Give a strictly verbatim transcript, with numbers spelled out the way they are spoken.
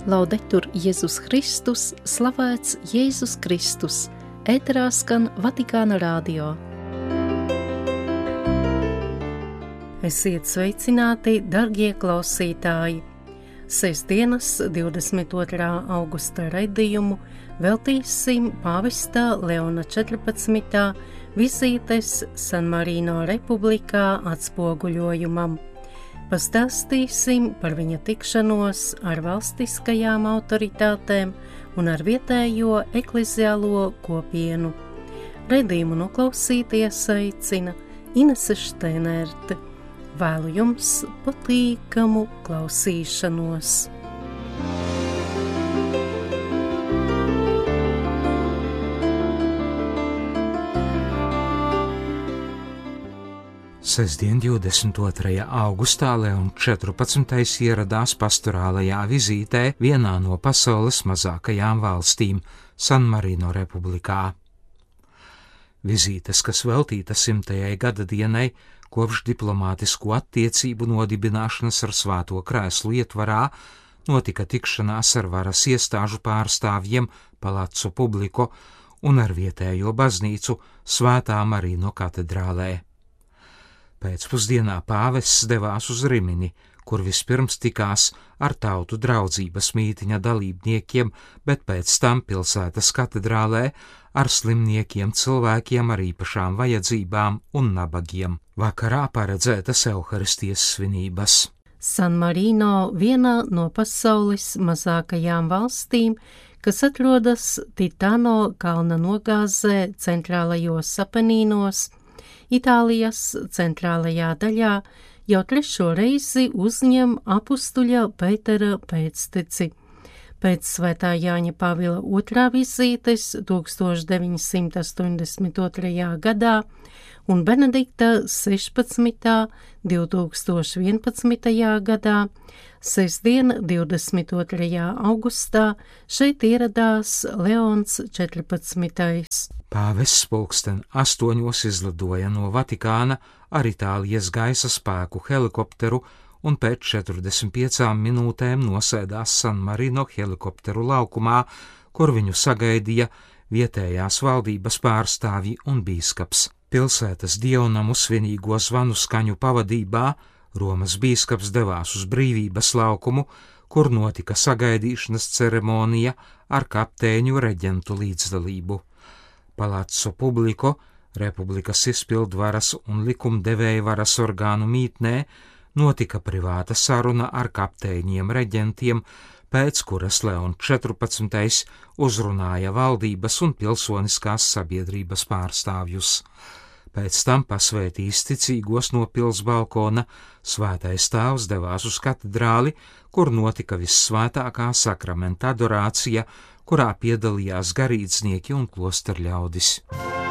Laudetur Jēzus Kristus, slavēts Jēzus Kristus, ēterā skan Vatikāna radio. Esiet sveicināti, dargie klausītāji! Sestdienas divdesmit otrā augusta raidījumu veltīsim pāvesta Leona četrpadsmitā vizītes San Marino republikā atspoguļojumam. Pastāstīsim par viņa tikšanos ar valstiskajām autoritātēm un ar vietējo ekleziālo kopienu. Raidījumu noklausīties aicina Inese Šteinerte. Vēlu jums patīkamu klausīšanos. Sestdien, divdesmit otrajā augustā, Leons četrpadsmitais ieradās pastorālajā vizītē vienā no pasaules mazākajām valstīm – San Marino republikā. Vizītes, kas veltīta simtajai gada dienai, kopš diplomātisku attiecību nodibināšanas ar Svēto krēslu ietvarā, notika tikšanās ar varas iestāžu pārstāvjiem Palazzo Publico un ar vietējo baznīcu Svētā Marino katedrālē. Pēcpusdienā pāvests devās uz Rimini, kur vispirms tikās ar tautu draudzības mītiņa dalībniekiem, bet pēc tam pilsētas katedrālē ar slimniekiem, cilvēkiem ar īpašām vajadzībām un nabagiem. Vakarā paredzētas Euharistijas svinības. San Marino vienā no pasaules mazākajām valstīm, kas atrodas Titano kalna nogāzē centrālajos Apenīnos, Itālijas centrālajā daļā, jau trešo reizi uzņem apustuļa Pētera pēcteci. Pēc Svētā Jāņa Pāvila otrā vizītes tūkstoš deviņsimt astoņdesmit otrajā gadā un Benedikta sešpadsmitā divtūkstoš vienpadsmitajā gadā, sestdien, divdesmit otrajā augustā, šeit ieradās Leons četrpadsmitais. Pāvests pulksten astoņos izlidoja no Vatikāna ar Itālijas gaisa spēku helikopteru un pēc četrdesmit piecām minūtēm nosēdās San Marino helikopteru laukumā, kur viņu sagaidīja vietējās valdības pārstāvji un bīskaps. Pilsētas dievnamu svinīgo zvanu skaņu pavadībā Romas bīskaps devās uz Brīvības laukumu, kur notika sagaidīšanas ceremonija ar kapteiņu reģentu līdzdalību. Palazzo Publico, republikas izpildvaras un likumdevēja varas orgānu mītnē, notika privāta saruna ar kapteiņiem reģentiem, pēc kuras Leons četrpadsmitais uzrunāja valdības un pilsoniskās sabiedrības pārstāvjus. Pēc tam pasvētījis ticīgos no pils balkona, svētais tēvs devās uz katedrāli, kur notika vissvētākā sakramenta adorācija, kurā piedalījās garīdznieki un klosterļaudis.